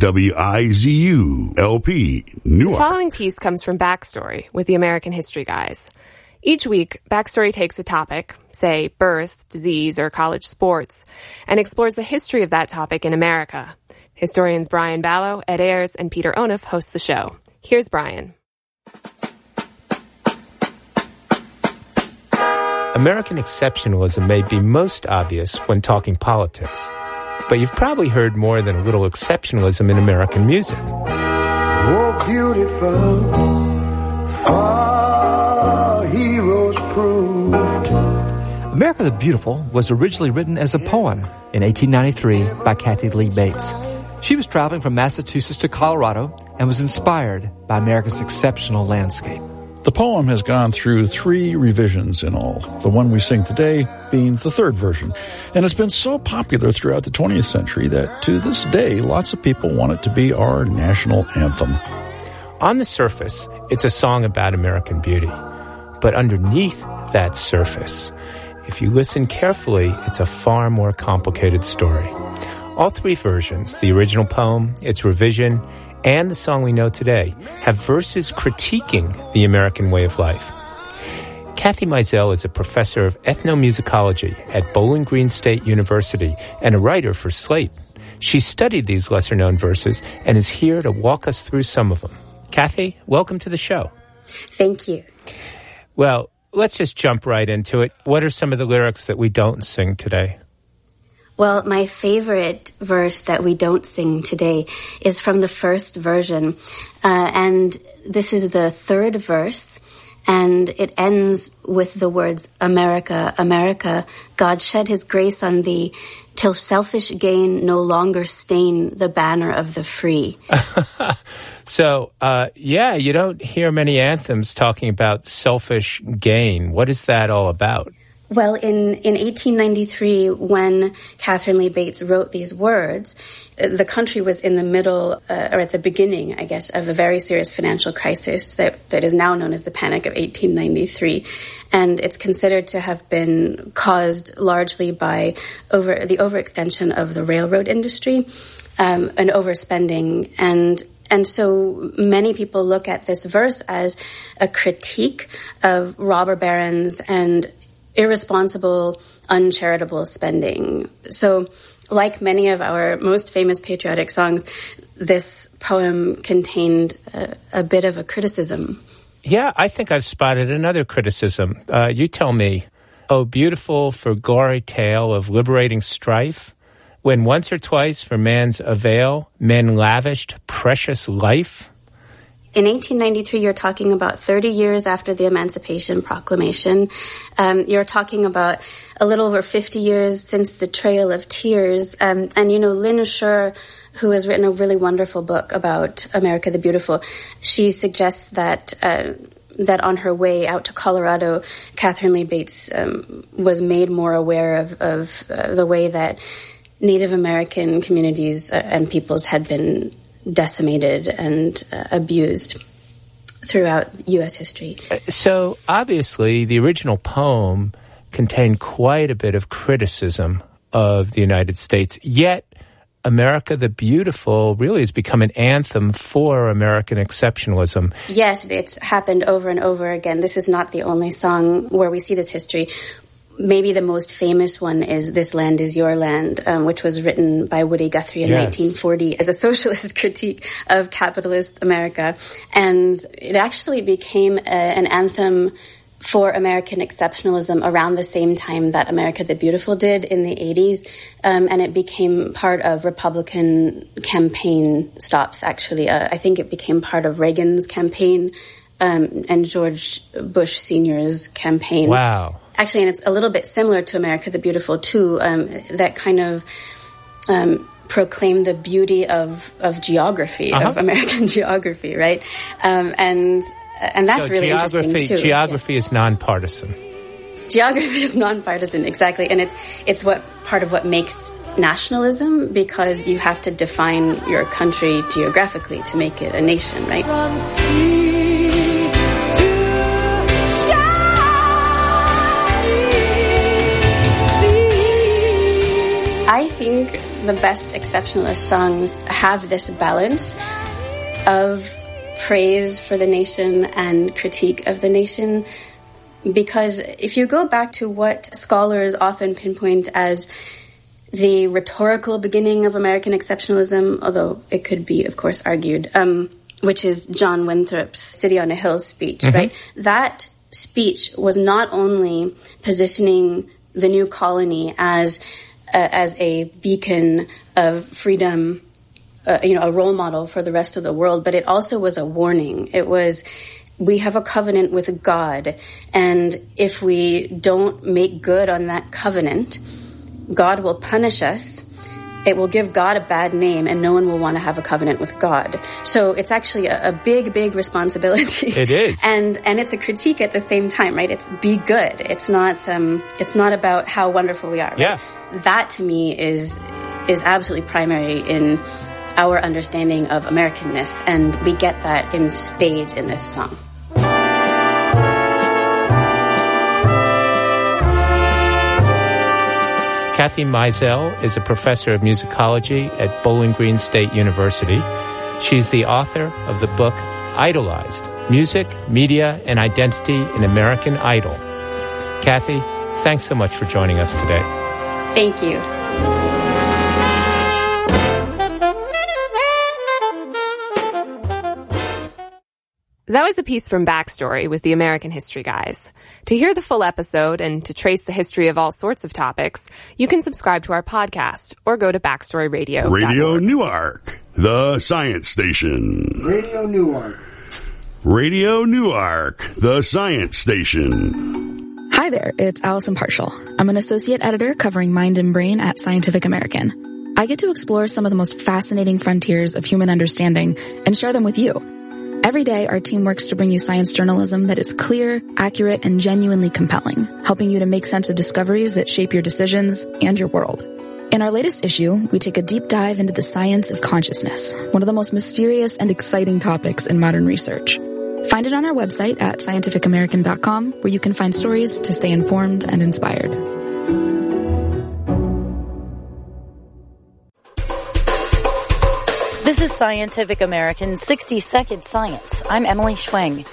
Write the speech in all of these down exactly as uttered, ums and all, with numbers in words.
W I Z U L P, Newark. The following piece comes from Backstory with the American History Guys. Each week, Backstory takes a topic, say birth, disease, or college sports, and explores the history of that topic in America. Historians Brian Ballow, Ed Ayers, and Peter Onuf host the show. Here's Brian. American exceptionalism may be most obvious when talking politics, but you've probably heard more than a little exceptionalism in American music. Oh, beautiful, our heroes proved. America the Beautiful was originally written as a poem in eighteen ninety-three by Kathy Lee Bates. She was traveling from Massachusetts to Colorado and was inspired by America's exceptional landscape. The poem has gone through three revisions in all, the one we sing today being the third version. And it's been so popular throughout the twentieth century that to this day, lots of people want it to be our national anthem. On the surface, it's a song about American beauty. But underneath that surface, if you listen carefully, it's a far more complicated story. All three versions, the original poem, its revision, and the song we know today, have verses critiquing the American way of life. Kathy Mizell is a professor of ethnomusicology at Bowling Green State University and a writer for Slate. She studied these lesser-known verses and is here to walk us through some of them. Kathy, welcome to the show. Thank you. Well, let's just jump right into it. What are some of the lyrics that we don't sing today? Well, my favorite verse that we don't sing today is from the first version, uh, and this is the third verse, and it ends with the words, America, America, God shed his grace on thee, till selfish gain no longer stain the banner of the free. So, uh, yeah, you don't hear many anthems talking about selfish gain. What is that all about? Well, in, in eighteen ninety-three, when Katharine Lee Bates wrote these words, the country was in the middle, uh, or at the beginning, I guess, of a very serious financial crisis that, that is now known as the Panic of eighteen ninety-three. And it's considered to have been caused largely by over the overextension of the railroad industry, um, and overspending. And And so many people look at this verse as a critique of robber barons and irresponsible, uncharitable spending. So, like many of our most famous patriotic songs, this poem contained a, a bit of a criticism. Yeah, I think I've spotted another criticism. Uh, you tell me, oh, beautiful for glory tale of liberating strife, when once or twice for man's avail, men lavished precious life. In eighteen ninety-three, you're talking about thirty years after the Emancipation Proclamation. Um, you're talking about a little over fifty years since the Trail of Tears. Um, and, you know, Lynn Shure, who has written a really wonderful book about America the Beautiful, she suggests that uh, that on her way out to Colorado, Katharine Lee Bates um, was made more aware of, of uh, the way that Native American communities uh, and peoples had been decimated and uh, abused throughout U S history. So, obviously, the original poem contained quite a bit of criticism of the United States, yet America the Beautiful really has become an anthem for American exceptionalism. Yes, it's happened over and over again. This is not the only song where we see this history. Maybe the most famous one is This Land Is Your Land, um, which was written by Woody Guthrie in yes. nineteen forty as a socialist critique of capitalist America. And it actually became a, an anthem for American exceptionalism around the same time that America the Beautiful did in the eighties. Um, and it became part of Republican campaign stops, actually. Uh, I think it became part of Reagan's campaign um, and George Bush Senior's campaign. Wow. Actually, and it's a little bit similar to America the Beautiful, too, um, that kind of um, proclaimed the beauty of, of geography, uh-huh. of American geography, right? Um, and and that's so really geography, interesting, too. Geography yeah. is nonpartisan. Geography is nonpartisan, exactly. And it's it's what part of what makes nationalism, because you have to define your country geographically to make it a nation, right? I think the best exceptionalist songs have this balance of praise for the nation and critique of the nation. Because if you go back to what scholars often pinpoint as the rhetorical beginning of American exceptionalism, although it could be, of course, argued, um, which is John Winthrop's City on a Hill speech, mm-hmm. right? That speech was not only positioning the new colony as uh, as a beacon of freedom, uh, you know, a role model for the rest of the world, but it also was a warning. It was, we have a covenant with God, and if we don't make good on that covenant, God will punish us. It will give God a bad name, and no one will want to have a covenant with God. So it's actually a, a big, big responsibility. It is, and and it's a critique at the same time, right? It's be good. It's not. Um, it's not about how wonderful we are. Right? Yeah, that to me is is absolutely primary in our understanding of Americanness, and we get that in spades in this song. Kathy Mizell is a professor of musicology at Bowling Green State University. She's the author of the book Idolized: Music, Media, and Identity in American Idol. Kathy, thanks so much for joining us today. Thank you. That was a piece from Backstory with the American History Guys. To hear the full episode and to trace the history of all sorts of topics, you can subscribe to our podcast or go to backstory radio dot org. Radio Newark, the science station. Radio Newark. Radio Newark, the science station. Hi there, it's Allison Partial. I'm an associate editor covering mind and brain at Scientific American. I get to explore some of the most fascinating frontiers of human understanding and share them with you. Every day, our team works to bring you science journalism that is clear, accurate, and genuinely compelling, helping you to make sense of discoveries that shape your decisions and your world. In our latest issue, we take a deep dive into the science of consciousness, one of the most mysterious and exciting topics in modern research. Find it on our website at scientific american dot com, where you can find stories to stay informed and inspired. This is Scientific American sixty second Science. I'm Emily Schwing.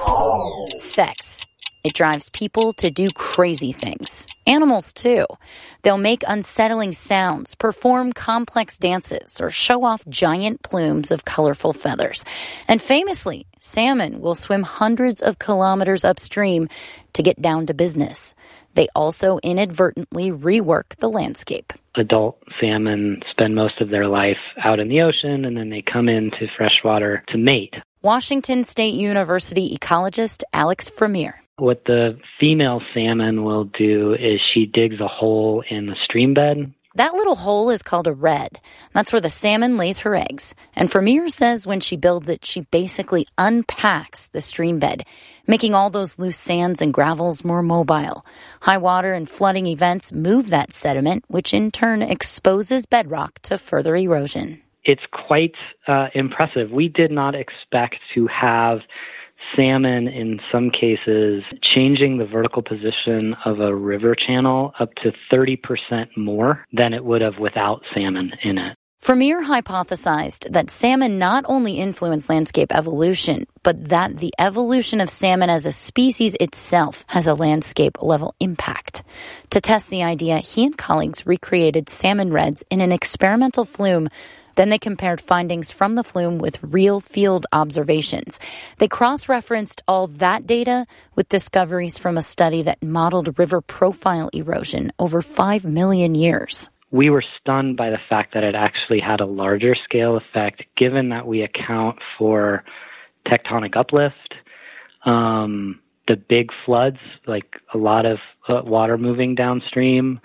Sex. It drives people to do crazy things. Animals, too. They'll make unsettling sounds, perform complex dances, or show off giant plumes of colorful feathers. And famously, salmon will swim hundreds of kilometers upstream to get down to business. They also inadvertently rework the landscape. Adult salmon spend most of their life out in the ocean, and then they come into freshwater to mate. Washington State University ecologist Alex Fremier. What the female salmon will do is she digs a hole in the stream bed. That little hole is called a redd. That's where the salmon lays her eggs. And Fremier says when she builds it, she basically unpacks the stream bed, making all those loose sands and gravels more mobile. High water and flooding events move that sediment, which in turn exposes bedrock to further erosion. It's quite uh, impressive. We did not expect to have salmon, in some cases, changing the vertical position of a river channel up to thirty percent more than it would have without salmon in it. Fremier hypothesized that salmon not only influence landscape evolution, but that the evolution of salmon as a species itself has a landscape-level impact. To test the idea, he and colleagues recreated salmon redds in an experimental flume. Then they compared findings from the flume with real field observations. They cross-referenced all that data with discoveries from a study that modeled river profile erosion over five million years. We were stunned by the fact that it actually had a larger scale effect, given that we account for tectonic uplift, um, the big floods, like a lot of uh, water moving downstream,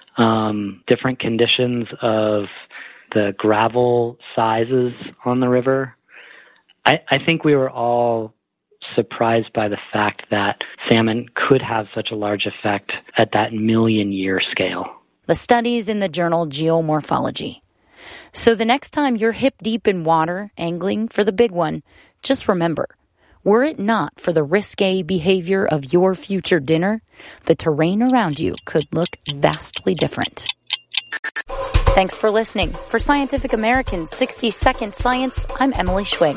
um, different conditions of the gravel sizes on the river. I, I think we were all surprised by the fact that salmon could have such a large effect at that million-year scale. The study's in the journal Geomorphology. So the next time you're hip-deep in water, angling for the big one, just remember, were it not for the risque behavior of your future dinner, the terrain around you could look vastly different. Thanks for listening. For Scientific American's sixty second Science, I'm Emily Schwing.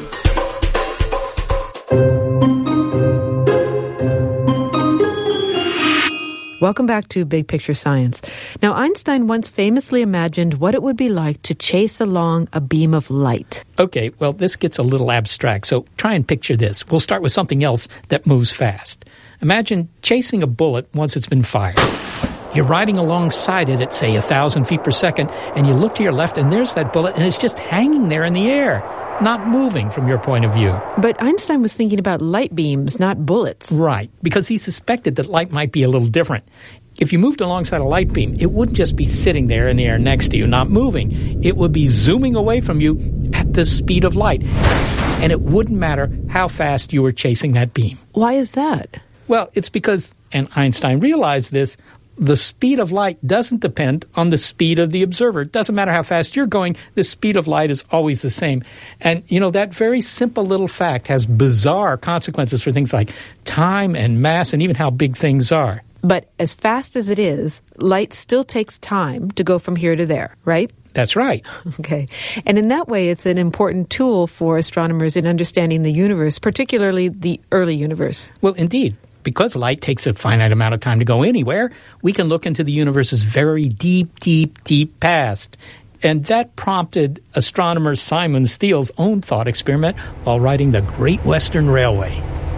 Welcome back to Big Picture Science. Now, Einstein once famously imagined what it would be like to chase along a beam of light. Okay, well, this gets a little abstract, so try and picture this. We'll start with something else that moves fast. Imagine chasing a bullet once it's been fired. You're riding alongside it at, say, a thousand feet per second, and you look to your left, and there's that bullet, and it's just hanging there in the air, not moving from your point of view. But Einstein was thinking about light beams, not bullets. Right, because he suspected that light might be a little different. If you moved alongside a light beam, it wouldn't just be sitting there in the air next to you, not moving. It would be zooming away from you at the speed of light. And it wouldn't matter how fast you were chasing that beam. Why is that? Well, it's because, and Einstein realized this, the speed of light doesn't depend on the speed of the observer. It doesn't matter how fast you're going, the speed of light is always the same. And, you know, that very simple little fact has bizarre consequences for things like time and mass and even how big things are. But as fast as it is, light still takes time to go from here to there, right? That's right. Okay. And in that way, it's an important tool for astronomers in understanding the universe, particularly the early universe. Well, indeed. Because light takes a finite amount of time to go anywhere, we can look into the universe's very deep, deep, deep past. And that prompted astronomer Simon Steele's own thought experiment while riding the Great Western Railway.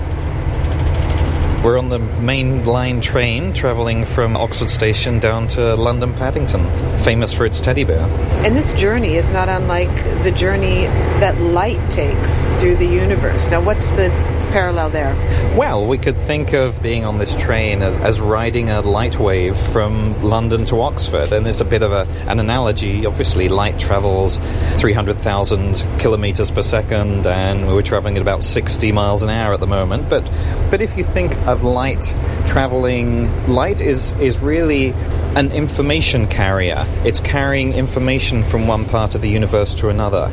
We're on the main line train travelling from Oxford Station down to London Paddington, famous for its teddy bear. And this journey is not unlike the journey that light takes through the universe. Now, what's the parallel there? Well, we could think of being on this train as, as riding a light wave from London to Oxford. And there's a bit of a, an analogy. Obviously, light travels three hundred thousand kilometers per second, and we're traveling at about sixty miles an hour at the moment. But but if you think of light traveling, light is, is really an information carrier. It's carrying information from one part of the universe to another.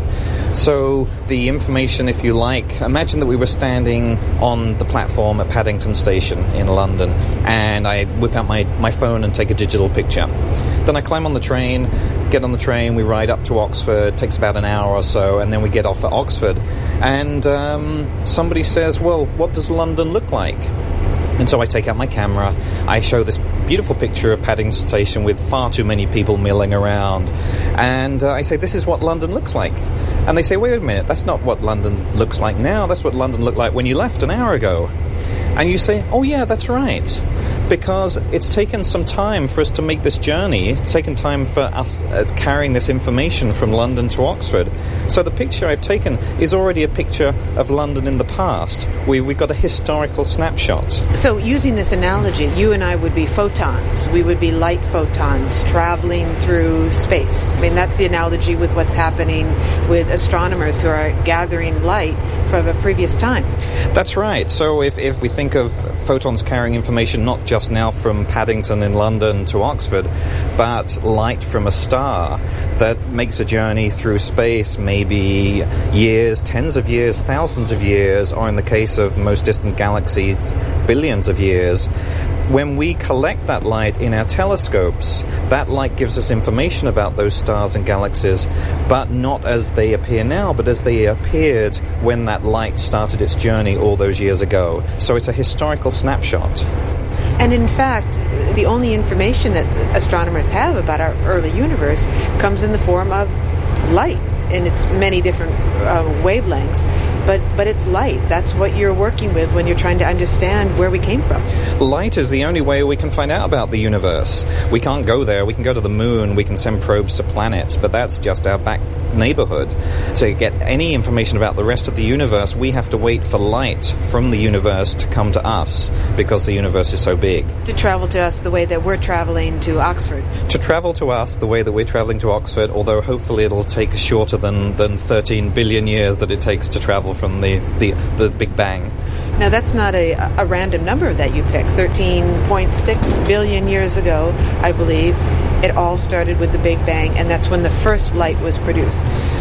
So the information, if you like, imagine that we were standing on the platform at Paddington Station in London, and I whip out my, my phone and take a digital picture. Then I climb on the train, get on the train, we ride up to Oxford, takes about an hour or so, and then we get off at Oxford. And um, somebody says, well, what does London look like? And so I take out my camera, I show this beautiful picture of Paddington Station with far too many people milling around, and uh, I say, this is what London looks like. And they say, wait a minute, that's not what London looks like now, that's what London looked like when you left an hour ago. And you say, oh yeah, that's right. Because it's taken some time for us to make this journey. It's taken time for us uh, carrying this information from London to Oxford. So the picture I've taken is already a picture of London in the past. We, we've got a historical snapshot. So using this analogy, you and I would be photons. We would be light photons traveling through space. I mean, that's the analogy with what's happening with astronomers who are gathering light from a previous time. That's right. So if, if we think of photons carrying information not just now from Paddington in London to Oxford, but light from a star that makes a journey through space, maybe years, tens of years, thousands of years, or in the case of most distant galaxies, billions of years. When we collect that light in our telescopes, that light gives us information about those stars and galaxies, but not as they appear now, but as they appeared when that light started its journey all those years ago. So it's a historical snapshot. And in fact, the only information that astronomers have about our early universe comes in the form of light in its many different uh, wavelengths. But but it's light. That's what you're working with when you're trying to understand where we came from. Light is the only way we can find out about the universe. We can't go there. We can go to the moon. We can send probes to planets, but that's just our back neighborhood. To get any information about the rest of the universe, we have to wait for light from the universe to come to us because the universe is so big. To travel to us the way that we're traveling to Oxford. To travel to us the way that we're traveling to Oxford, although hopefully it'll take shorter than, than thirteen billion years that it takes to travel from the, the, the Big Bang. Now, that's not a, a random number that you pick. thirteen point six billion years ago, I believe, it all started with the Big Bang, and that's when the first light was produced.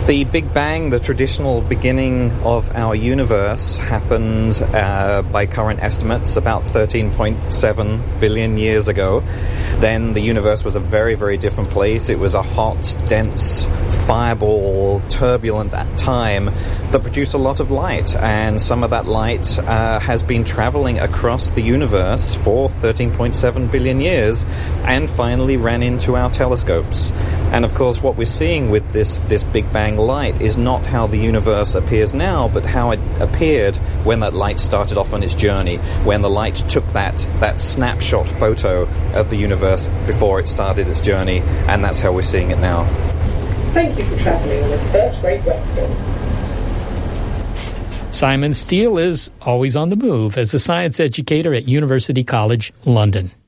The Big Bang, the traditional beginning of our universe, happened uh, by current estimates about thirteen point seven billion years ago. Then the universe was a very, very different place. It was a hot, dense fireball, turbulent at time that produced a lot of light. And some of that light uh, has been traveling across the universe for thirteen point seven billion years and finally ran into our telescopes. And of course, what we're seeing with this, this Big Bang light is not how the universe appears now, but how it appeared when that light started off on its journey, when the light took that, that snapshot photo of the universe before it started its journey, and that's how we're seeing it now. Thank you for travelling on the First Great Western. Simon Steele is always on the move as a science educator at University College London.